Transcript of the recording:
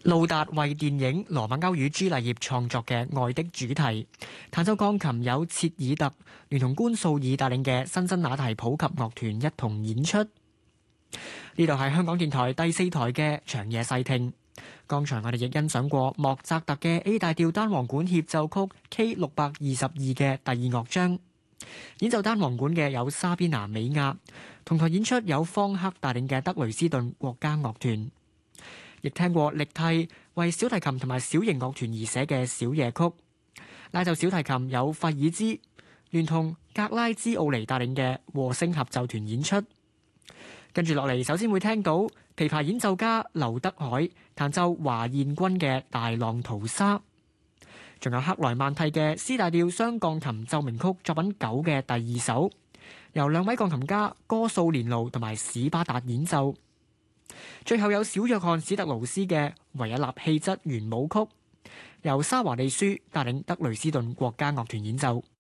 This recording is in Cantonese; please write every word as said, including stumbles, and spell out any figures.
路達為電影《羅密歐與朱麗葉》創作嘅《愛的主題》，彈奏鋼琴有切爾特聯同官素爾帶領嘅辛辛那提普及樂團一同演出。呢度係香港電台第四台嘅長夜細聽。剛才我哋亦欣賞過莫扎特嘅 A 大調單簧管協奏曲 K 六百二十二嘅第二樂章。演奏單簧管嘅有莎邊娜美亞，同台演出有方克帶領嘅德累斯頓國家樂團。亦聽過力蒂為小提琴同埋小型樂團而寫嘅小夜曲。拉奏小提琴有費爾茲，聯同格拉茲奧尼帶領嘅和聲合奏團演出。跟住落嚟，首先會聽到琵琶演奏家劉德海彈奏華燕君嘅《大浪淘沙》，仲有克萊曼蒂嘅 C 大調雙鋼琴奏鳴曲作品九嘅第二首，由兩位鋼琴家哥素連奴同埋史巴達演奏。最後有小約翰史特勞斯嘅維也納氣質圓舞曲，由沙華利舒帶領德累斯頓國家樂團演奏。